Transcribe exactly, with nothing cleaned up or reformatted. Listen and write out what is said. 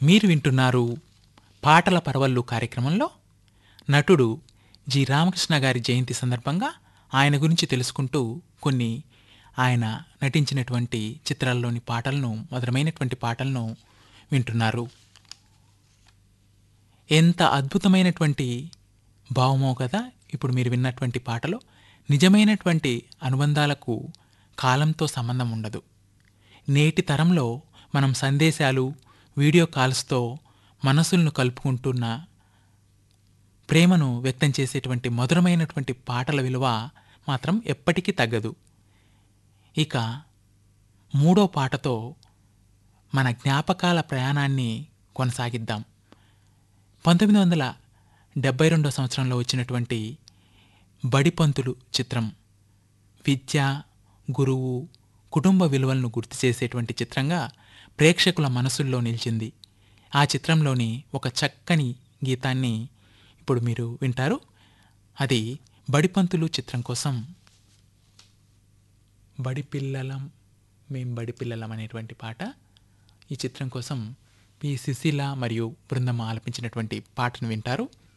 మీరు వింటున్నారు పాటల పరవళ్ళు కార్యక్రమంలో నటుడు జి రామకృష్ణ గారి జయంతి సందర్భంగా ఆయన గురించి తెలుసుకుంటూ కొన్ని ఆయన నటించినటువంటి చిత్రాల్లోని పాటలను మధురమైనటువంటి పాటలను వింటున్నారు. ఎంత అద్భుతమైనటువంటి భావమో కదా ఇప్పుడు మీరు విన్నటువంటి పాటలో. నిజమైనటువంటి అనుబంధాలకు కాలంతో సంబంధం ఉండదు. నేటి తరంలో మనం సందేశాలు, వీడియో కాల్స్తో మనసులను కలుపుకుంటున్న ప్రేమను వ్యక్తం చేసేటువంటి మధురమైనటువంటి పాటల విలువ మాత్రం ఎప్పటికీ తగ్గదు. ఇక మూడో పాటతో మన జ్ఞాపకాల ప్రయాణాన్ని కొనసాగిద్దాం. పంతొమ్మిది వందల డెబ్బై రెండో సంవత్సరంలో వచ్చినటువంటి బడిపంతులు చిత్రం విద్య, గురువు, కుటుంబ విలువలను గుర్తు చేసేటువంటి చిత్రంగా ప్రేక్షకుల మనసుల్లో నిలిచింది. ఆ చిత్రంలోని ఒక చక్కని గీతాన్ని ఇప్పుడు మీరు వింటారు. అది బడిపంతులు చిత్రం కోసం బడిపిల్లలం మేం బడిపిల్లలం అనేటువంటి పాట. ఈ చిత్రం కోసం పి సుశీల మరియు బృందం ఆలపించినటువంటి పాటను వింటారు.